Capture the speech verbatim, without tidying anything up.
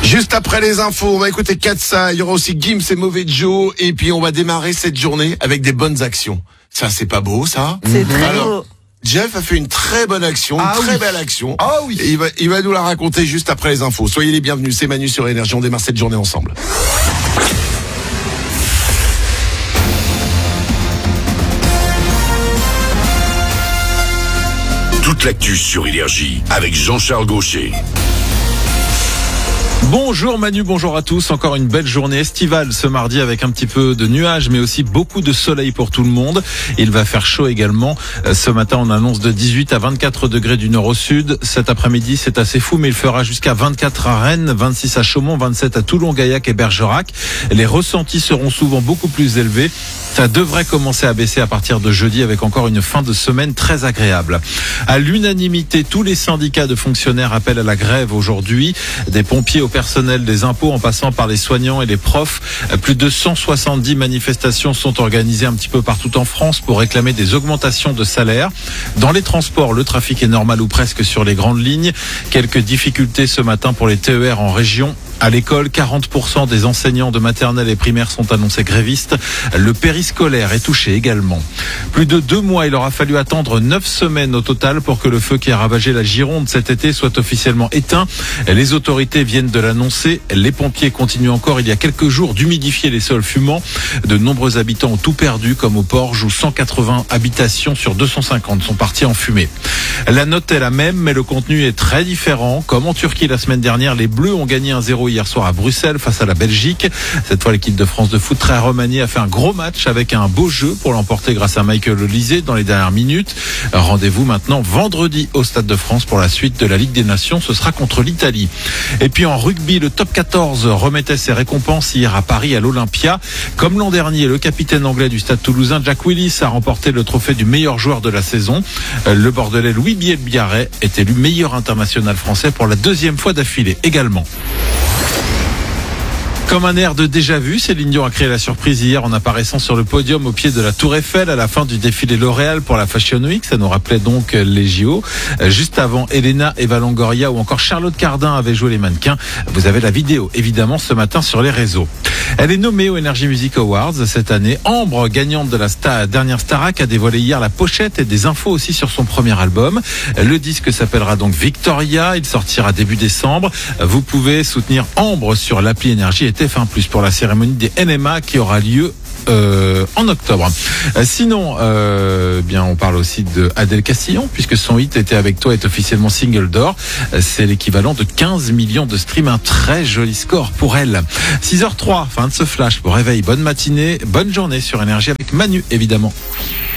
Juste après les infos, on va écouter Katsa, il y aura aussi Gims et Mauvais Joe, et puis on va démarrer cette journée avec des bonnes actions. Ça, c'est pas beau, ça? C'est très Alors, beau. Jeff a fait une très bonne action, Ah une très oui. belle action. Ah oui. Et il va, il va nous la raconter juste après les infos. Soyez les bienvenus, c'est Manu sur Énergie, on démarre cette journée ensemble. Toute l'actu sur Énergie avec Jean-Charles Gaucher. Bonjour Manu, bonjour à tous. Encore une belle journée estivale ce mardi avec un petit peu de nuages mais aussi beaucoup de soleil pour tout le monde. Il va faire chaud également. Ce matin on annonce de dix-huit à vingt-quatre degrés du nord au sud. Cet après-midi c'est assez fou mais il fera jusqu'à vingt-quatre à Rennes, vingt-six à Chaumont, vingt-sept à Toulon, Gaillac et Bergerac. Les ressentis seront souvent beaucoup plus élevés. Ça devrait commencer à baisser à partir de jeudi avec encore une fin de semaine très agréable. À l'unanimité, tous les syndicats de fonctionnaires appellent à la grève aujourd'hui. Des pompiers au personnel des impôts en passant par les soignants et les profs. Plus de cent soixante-dix manifestations sont organisées un petit peu partout en France pour réclamer des augmentations de salaire. Dans les transports, le trafic est normal ou presque sur les grandes lignes. Quelques difficultés ce matin pour les T E R en région. À l'école, quarante pour cent des enseignants de maternelle et primaire sont annoncés grévistes. Le périscolaire est touché également. Plus de deux mois, il aura fallu attendre neuf semaines au total pour que le feu qui a ravagé la Gironde cet été soit officiellement éteint. Les autorités viennent de l'annoncer. Les pompiers continuent encore il y a quelques jours d'humidifier les sols fumants. De nombreux habitants ont tout perdu, comme au Porge où cent quatre-vingts habitations sur deux cent cinquante sont parties en fumée. La note est la même, mais le contenu est très différent. Comme en Turquie la semaine dernière, les Bleus ont gagné un zéro hier soir à Bruxelles face à la Belgique. Cette fois, l'équipe de France de foot très remaniée a fait un gros match avec un beau jeu pour l'emporter grâce à Michael Olise dans les dernières minutes. Rendez-vous maintenant vendredi au Stade de France pour la suite de la Ligue des Nations. Ce sera contre l'Italie. Et puis en rugby, le top quatorze remettait ses récompenses hier à Paris à l'Olympia. Comme l'an dernier, le capitaine anglais du Stade toulousain, Jack Willis, a remporté le trophée du meilleur joueur de la saison. Le Bordelais Louis Biel-Biarret est élu meilleur international français pour la deuxième fois d'affilée également. Comme un air de déjà-vu, Céline Dion a créé la surprise hier en apparaissant sur le podium au pied de la Tour Eiffel à la fin du défilé L'Oréal pour la Fashion Week. Ça nous rappelait donc les J O. Juste avant, Elena, Eva Longoria ou encore Charlotte Cardin avaient joué les mannequins. Vous avez la vidéo évidemment ce matin sur les réseaux. Elle est nommée aux Energy Music Awards cette année. Ambre, gagnante de la star, dernière Starac, a dévoilé hier la pochette et des infos aussi sur son premier album. Le disque s'appellera donc Victoria. Il sortira début décembre. Vous pouvez soutenir Ambre sur l'appli Énergie et T F un plus pour la cérémonie des N M A qui aura lieu Euh, en octobre. Euh, sinon, euh, bien, on parle aussi de Adèle Castillon puisque son hit Était avec toi est officiellement single d'or. Euh, c'est l'équivalent de quinze millions de streams, un très joli score pour elle. six heures zéro trois, fin de ce flash. Bon réveil, bonne matinée, bonne journée sur Énergie avec Manu évidemment.